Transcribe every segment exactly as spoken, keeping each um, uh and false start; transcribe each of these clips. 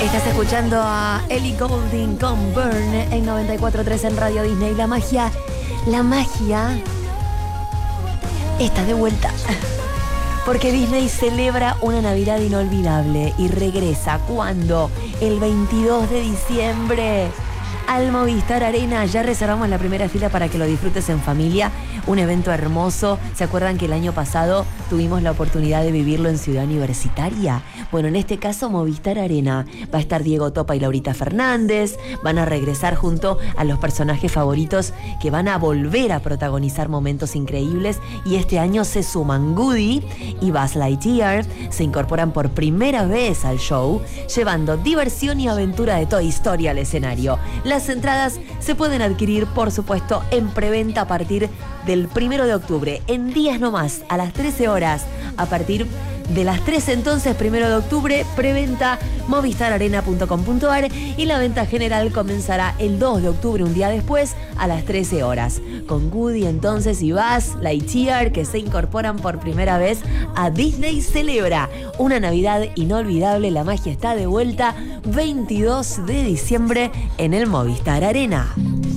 Estás escuchando a Ellie Goulding con Burn en noventa y cuatro punto tres en Radio Disney. La magia, la magia está de vuelta. Porque Disney celebra una Navidad inolvidable y regresa, ¿cuándo? El veintidós de diciembre al Movistar Arena. Ya reservamos la primera fila para que lo disfrutes en familia. Un evento hermoso. ¿Se acuerdan que el año pasado tuvimos la oportunidad de vivirlo en Ciudad Universitaria? Bueno, en este caso Movistar Arena. Va a estar Diego Topa y Laurita Fernández. Van a regresar junto a los personajes favoritos que van a volver a protagonizar momentos increíbles. Y este año se suman Woody y Buzz Lightyear. Se incorporan por primera vez al show, llevando diversión y aventura de Toy Story al escenario. Las entradas se pueden adquirir, por supuesto, en preventa a partir del primero de octubre, en días nomás, a las trece horas. A partir de las trece, entonces, primero de octubre, preventa movistar arena punto com punto ar y la venta general comenzará el dos de octubre, un día después, a las trece horas. Con Woody, entonces, y Buzz Lightyear, que se incorporan por primera vez a Disney Celebra una Navidad inolvidable. La magia está de vuelta, veintidós de diciembre en el Movistar Arena.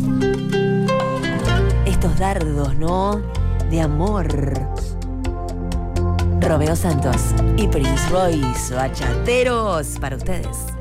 Estos dardos, ¿no? De amor. Romeo Santos y Prince Royce, bachateros, para ustedes.